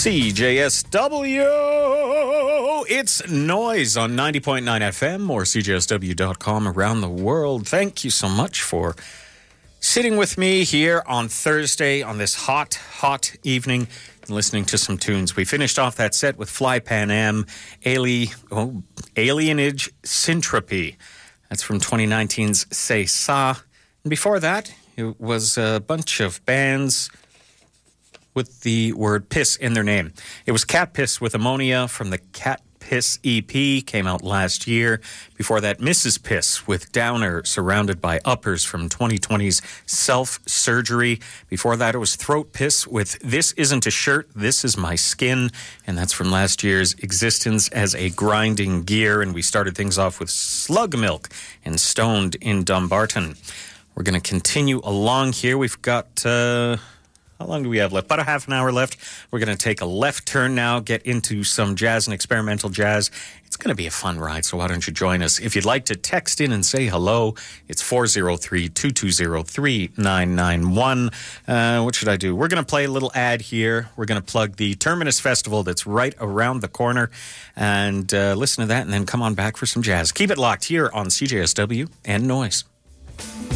CJSW, it's Noise on 90.9 FM or CJSW.com around the world. Thank you so much for sitting with me here on Thursday on this hot evening and listening to some tunes. We finished off that set with Fly Pan Am, Alienage Syntropy. That's from 2019's C'est Ça. And before that, it was a bunch of bands with the word piss in their name. It was Cat Piss with Ammonia from the Cat Piss EP, came out last year. Before that, Mrs. Piss with Downer, Surrounded by Uppers from 2020's Self Surgery. Before that, it was Throat Piss with This Isn't a Shirt, This Is My Skin, and that's from last year's Existence as a Grinding Gear. And we started things off with Slug Milk and Stoned in Dumbarton. We're going to continue along here. We've got... how long do we have left? About a half an hour left. We're going to take a left turn now, get into some jazz and experimental jazz. It's going to be a fun ride, so why don't you join us? If you'd like to text in and say hello, it's 403-220-3991. What should I do? We're going to play a little ad here. We're going to plug the Terminus Festival that's right around the corner. And listen to that and then come on back for some jazz. Keep it locked here on CJSW and Noise.